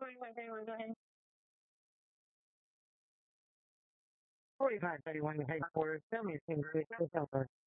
Go ahead. 4531 headquarters. Tell me, it's over.